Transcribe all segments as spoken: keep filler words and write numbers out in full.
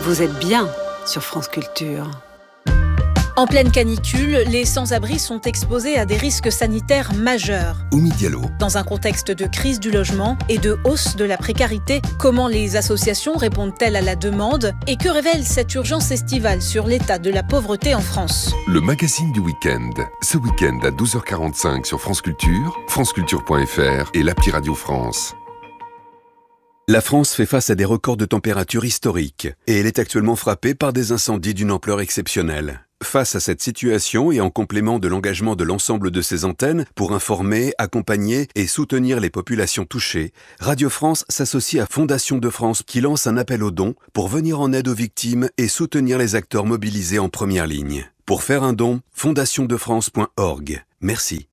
Vous êtes bien sur France Culture. En pleine canicule, les sans-abri sont exposés à des risques sanitaires majeurs. Oumi Diallo. Dans un contexte de crise du logement et de hausse de la précarité, comment les associations répondent-elles à la demande et que révèle cette urgence estivale sur l'état de la pauvreté en France ? Le magazine du week-end. Ce week-end à douze heures quarante-cinq sur France Culture, franceculture point f r et l'appli Radio France. La France fait face à des records de température historiques et elle est actuellement frappée par des incendies d'une ampleur exceptionnelle. Face à cette situation et en complément de l'engagement de l'ensemble de ses antennes pour informer, accompagner et soutenir les populations touchées, Radio France s'associe à Fondation de France qui lance un appel aux dons pour venir en aide aux victimes et soutenir les acteurs mobilisés en première ligne. Pour faire un don, fondation de france point org. Merci.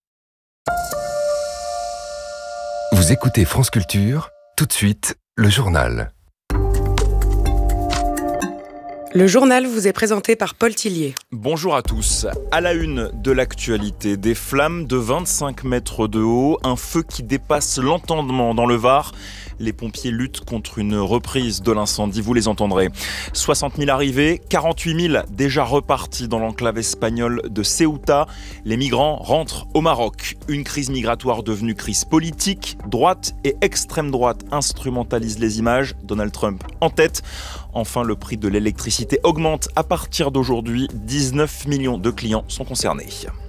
Vous écoutez France Culture, tout de suite, le journal. Le journal vous est présenté par Paul Tillier. Bonjour à tous. À la une de l'actualité, des flammes de vingt-cinq mètres de haut, un feu qui dépasse l'entendement dans le Var. Les pompiers luttent contre une reprise de l'incendie, vous les entendrez. soixante mille arrivés, quarante-huit mille déjà repartis dans l'enclave espagnole de Ceuta. Les migrants rentrent au Maroc. Une crise migratoire devenue crise politique. Droite et extrême droite instrumentalisent les images. Donald Trump en tête. Enfin, le prix de l'électricité augmente à partir d'aujourd'hui. dix-neuf millions de clients sont concernés.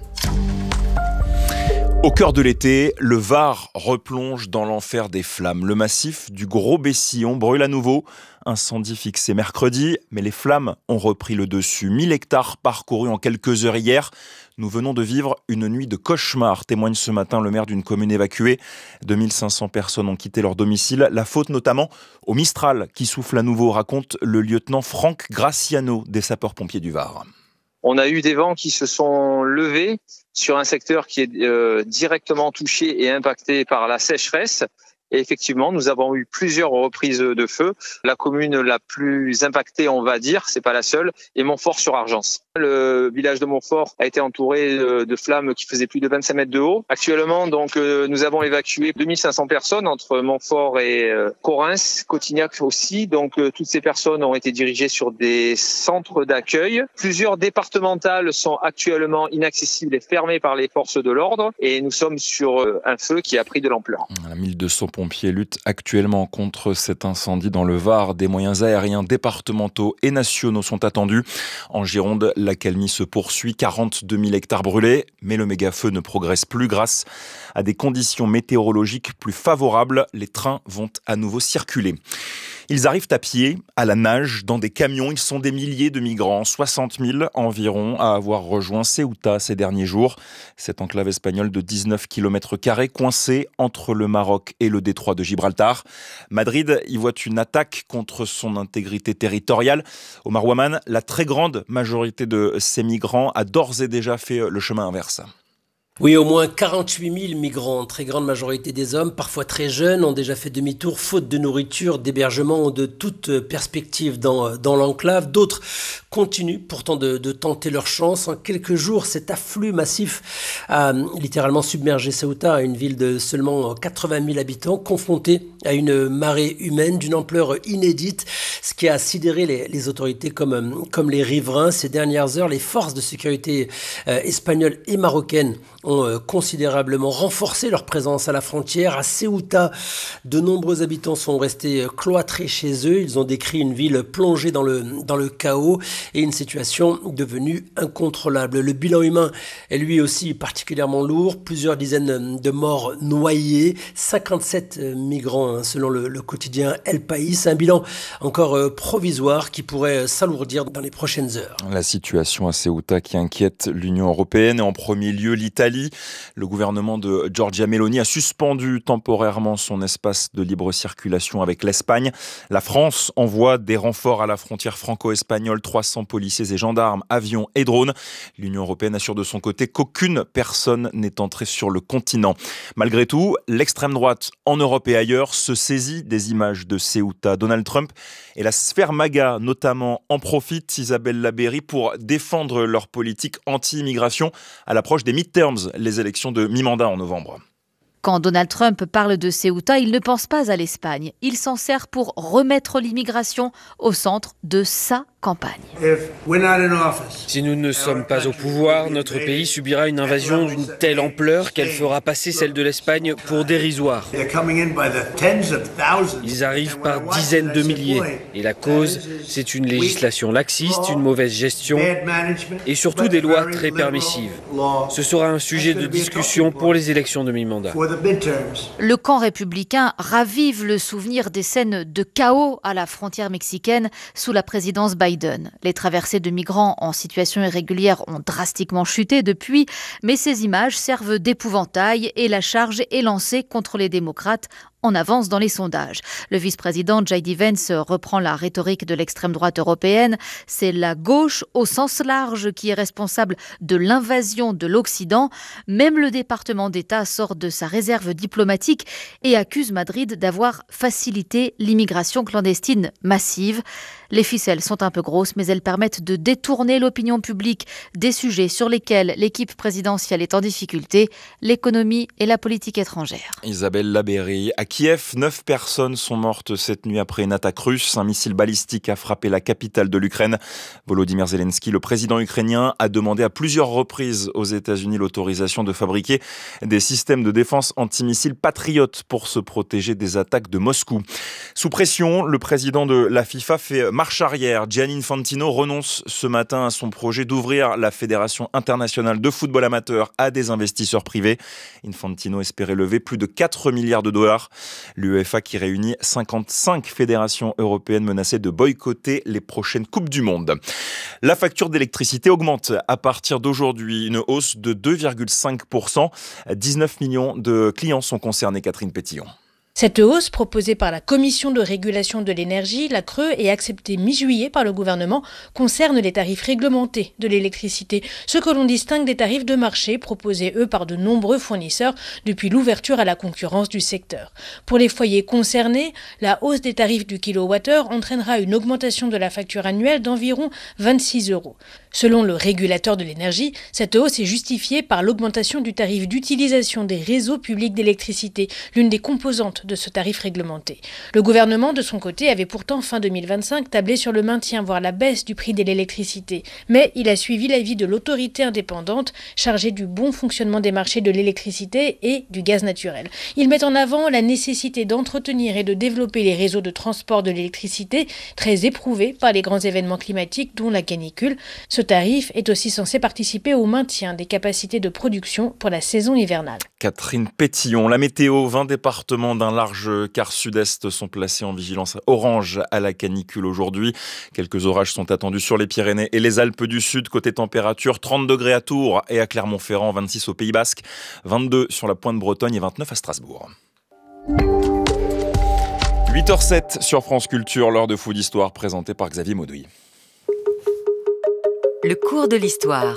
Au cœur de l'été, le Var replonge dans l'enfer des flammes. Le massif du Gros Bessillon brûle à nouveau. Incendie fixé mercredi, mais les flammes ont repris le dessus. mille hectares parcourus en quelques heures hier. Nous venons de vivre une nuit de cauchemar, témoigne ce matin le maire d'une commune évacuée. deux mille cinq cents personnes ont quitté leur domicile. La faute notamment au Mistral qui souffle à nouveau, raconte le lieutenant Franck Graciano des sapeurs-pompiers du Var. On a eu des vents qui se sont levés sur un secteur qui est euh, directement touché et impacté par la sécheresse. Et effectivement, nous avons eu plusieurs reprises de feu. La commune la plus impactée, on va dire, c'est pas la seule, est Montfort-sur-Argence. Le village de Montfort a été entouré de flammes qui faisaient plus de vingt-cinq mètres de haut. Actuellement, donc, nous avons évacué deux mille cinq cents personnes entre Montfort et Correns, Cotignac aussi. Donc, toutes ces personnes ont été dirigées sur des centres d'accueil. Plusieurs départementales sont actuellement inaccessibles et fermées par les forces de l'ordre. Et nous sommes sur un feu qui a pris de l'ampleur. mille deux cents pompiers luttent actuellement contre cet incendie dans le Var. Des moyens aériens départementaux et nationaux sont attendus. En Gironde, l'accalmie se poursuit, quarante-deux mille hectares brûlés, mais le méga-feu ne progresse plus grâce à des conditions météorologiques plus favorables. Les trains vont à nouveau circuler. Ils arrivent à pied, à la nage, dans des camions. Ils sont des milliers de migrants, soixante mille environ, à avoir rejoint Ceuta ces derniers jours. Cette enclave espagnole de dix-neuf kilomètres carrés, coincée entre le Maroc et le détroit de Gibraltar. Madrid y voit une attaque contre son intégrité territoriale. Omar Ouaman, la très grande majorité de ces migrants a d'ores et déjà fait le chemin inverse. Oui, au moins quarante-huit mille migrants, très grande majorité des hommes, parfois très jeunes, ont déjà fait demi-tour, faute de nourriture, d'hébergement ou de toute perspective dans, dans l'enclave. D'autres continuent pourtant de, de tenter leur chance. En quelques jours, cet afflux massif a littéralement submergé Ceuta, une ville de seulement quatre-vingt mille habitants, confrontée à une marée humaine d'une ampleur inédite, ce qui a sidéré les, les autorités comme, comme les riverains. Ces dernières heures, les forces de sécurité euh, espagnoles et marocaines ont considérablement renforcé leur présence à la frontière. À Ceuta, de nombreux habitants sont restés cloîtrés chez eux. Ils ont décrit une ville plongée dans le, dans le chaos et une situation devenue incontrôlable. Le bilan humain est lui aussi particulièrement lourd. Plusieurs dizaines de morts noyés, cinquante-sept migrants selon le, le quotidien El País. Un bilan encore provisoire qui pourrait s'alourdir dans les prochaines heures. La situation à Ceuta qui inquiète l'Union européenne et en premier lieu l'Italie. Le gouvernement de Giorgia Meloni a suspendu temporairement son espace de libre circulation avec l'Espagne. La France envoie des renforts à la frontière franco-espagnole, trois cents policiers et gendarmes, avions et drones. L'Union européenne assure de son côté qu'aucune personne n'est entrée sur le continent. Malgré tout, l'extrême droite en Europe et ailleurs se saisit des images de Ceuta. Donald Trump et la sphère MAGA notamment en profitent, Isabelle Labeyrie, pour défendre leur politique anti-immigration à l'approche des midterms, les élections de mi-mandat en novembre. Quand Donald Trump parle de Ceuta, il ne pense pas à l'Espagne. Il s'en sert pour remettre l'immigration au centre de sa campagne. Si nous ne sommes pas au pouvoir, notre pays subira une invasion d'une telle ampleur qu'elle fera passer celle de l'Espagne pour dérisoire. Ils arrivent par dizaines de milliers. Et la cause, c'est une législation laxiste, une mauvaise gestion et surtout des lois très permissives. Ce sera un sujet de discussion pour les élections de mi-mandat. Le camp républicain ravive le souvenir des scènes de chaos à la frontière mexicaine sous la présidence Biden. Les traversées de migrants en situation irrégulière ont drastiquement chuté depuis, mais ces images servent d'épouvantail et la charge est lancée contre les démocrates en avance dans les sondages. Le vice-président J D Vance reprend la rhétorique de l'extrême droite européenne. C'est la gauche au sens large qui est responsable de l'invasion de l'Occident. Même le département d'État sort de sa réserve diplomatique et accuse Madrid d'avoir facilité l'immigration clandestine massive. Les ficelles sont un peu grosses, mais elles permettent de détourner l'opinion publique des sujets sur lesquels l'équipe présidentielle est en difficulté, l'économie et la politique étrangère. Isabelle Labéry, à Kiev, neuf personnes sont mortes cette nuit après une attaque russe. Un missile balistique a frappé la capitale de l'Ukraine. Volodymyr Zelensky, le président ukrainien, a demandé à plusieurs reprises aux États-Unis l'autorisation de fabriquer des systèmes de défense antimissiles patriotes pour se protéger des attaques de Moscou. Sous pression, le président de la FIFA fait marche arrière. Gianni Infantino renonce ce matin à son projet d'ouvrir la Fédération internationale de football amateur à des investisseurs privés. Infantino espérait lever plus de quatre milliards de dollars. L'UEFA qui réunit cinquante-cinq fédérations européennes menacées de boycotter les prochaines Coupes du Monde. La facture d'électricité augmente à partir d'aujourd'hui, une hausse de deux virgule cinq pour cent. dix-neuf millions de clients sont concernés, Catherine Pétillon. Cette hausse, proposée par la Commission de régulation de l'énergie, la C R E, et acceptée mi-juillet par le gouvernement, concerne les tarifs réglementés de l'électricité, ce que l'on distingue des tarifs de marché proposés, eux, par de nombreux fournisseurs depuis l'ouverture à la concurrence du secteur. Pour les foyers concernés, la hausse des tarifs du kilowattheure entraînera une augmentation de la facture annuelle d'environ vingt-six euros. Selon le régulateur de l'énergie, cette hausse est justifiée par l'augmentation du tarif d'utilisation des réseaux publics d'électricité, l'une des composantes de ce tarif réglementé. Le gouvernement, de son côté, avait pourtant fin deux mille vingt-cinq tablé sur le maintien, voire la baisse du prix de l'électricité. Mais il a suivi l'avis de l'autorité indépendante chargée du bon fonctionnement des marchés de l'électricité et du gaz naturel. Il met en avant la nécessité d'entretenir et de développer les réseaux de transport de l'électricité, très éprouvés par les grands événements climatiques, dont la canicule. Ce tarif est aussi censé participer au maintien des capacités de production pour la saison hivernale. Catherine Pétillon, la météo, vingt départements d'un large quart sud-est sont placés en vigilance orange à la canicule aujourd'hui. Quelques orages sont attendus sur les Pyrénées et les Alpes du Sud. Côté température, trente degrés à Tours et à Clermont-Ferrand, vingt-six au Pays Basque, vingt-deux sur la Pointe Bretonne et vingt-neuf à Strasbourg. huit heures zéro sept sur France Culture, l'heure de Fou d'Histoire présentée par Xavier Mauduit. Le cours de l'histoire.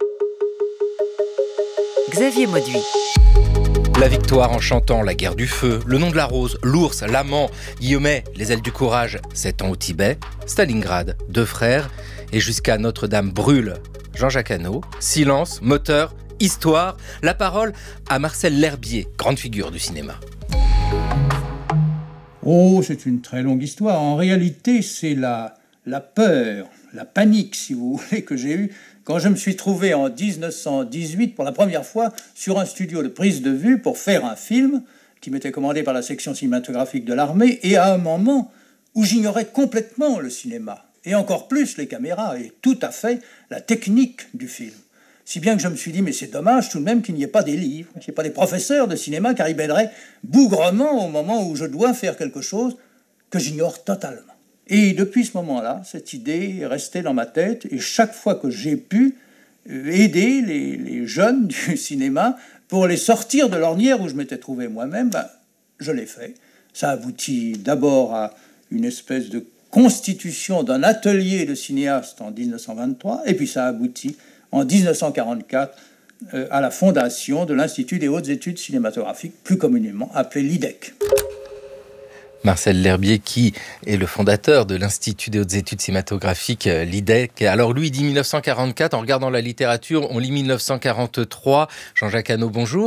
Xavier Mauduit. La victoire en chantant la guerre du feu, le nom de la rose, l'ours, l'amant, Guillaumet, les ailes du courage, sept ans au Tibet, Stalingrad, deux frères, et jusqu'à Notre-Dame brûle. Jean-Jacques Hano, silence, moteur, histoire, la parole à Marcel L'Herbier, grande figure du cinéma. Oh, c'est une très longue histoire. En réalité, c'est la, la peur, la panique, si vous voulez, que j'ai eue quand je me suis trouvé en dix-neuf cent dix-huit pour la première fois sur un studio de prise de vue pour faire un film qui m'était commandé par la section cinématographique de l'armée, et à un moment où j'ignorais complètement le cinéma, et encore plus les caméras, et tout à fait la technique du film. Si bien que je me suis dit, mais c'est dommage tout de même qu'il n'y ait pas des livres, qu'il n'y ait pas des professeurs de cinéma, car ils m'aideraient bougrement au moment où je dois faire quelque chose que j'ignore totalement. Et depuis ce moment-là, cette idée est restée dans ma tête, et chaque fois que j'ai pu aider les, les jeunes du cinéma pour les sortir de l'ornière où je m'étais trouvé moi-même, ben, je l'ai fait. Ça aboutit d'abord à une espèce de constitution d'un atelier de cinéaste en dix-neuf cent vingt-trois, et puis ça aboutit en dix-neuf cent quarante-quatre euh, à la fondation de l'Institut des hautes études cinématographiques, plus communément appelé l'I D E C. Marcel L'Herbier, qui est le fondateur de l'Institut des hautes études cinématographiques, l'I D E C. Alors lui, il dit mille neuf cent quarante-quatre, en regardant la littérature, on lit mille neuf cent quarante-trois. Jean-Jacques Hano, bonjour.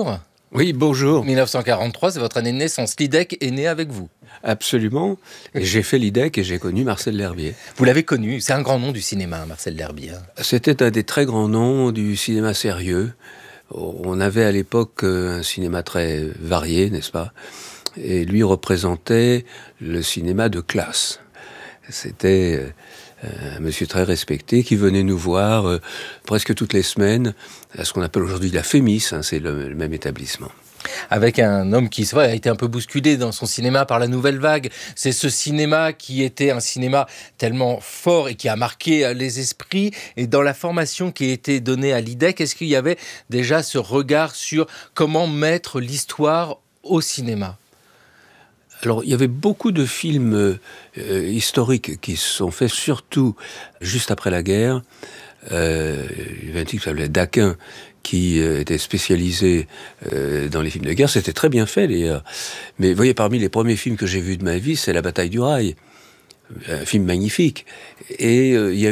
Oui, bonjour. mille neuf cent quarante-trois, c'est votre année de naissance. L'I D E C est né avec vous. Absolument. Et j'ai fait l'I D E C et j'ai connu Marcel L'Herbier. Vous l'avez connu, c'est un grand nom du cinéma, Marcel L'Herbier. C'était un des très grands noms du cinéma sérieux. On avait à l'époque un cinéma très varié, n'est-ce pas ? Et lui représentait le cinéma de classe. C'était un monsieur très respecté qui venait nous voir euh, presque toutes les semaines à ce qu'on appelle aujourd'hui la Fémis, hein, c'est le, le même établissement. Avec un homme qui ouais, a été un peu bousculé dans son cinéma par la nouvelle vague. C'est ce cinéma qui était un cinéma tellement fort et qui a marqué les esprits. Et dans la formation qui a été donnée à l'I D E C, est-ce qu'il y avait déjà ce regard sur comment mettre l'histoire au cinéma ? Alors, il y avait beaucoup de films euh, historiques qui se sont faits surtout juste après la guerre. Euh, il y avait un type qui s'appelait Daquin, qui euh, était spécialisé euh, dans les films de guerre. C'était très bien fait, d'ailleurs. Mais vous voyez, parmi les premiers films que j'ai vus de ma vie, c'est La Bataille du Rail. Un film magnifique. Et euh, il y a